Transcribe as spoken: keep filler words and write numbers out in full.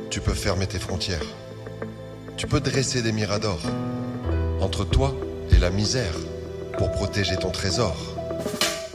Tu peux fermer tes frontières. Tu peux dresser des miradors entre toi et la misère pour protéger ton trésor.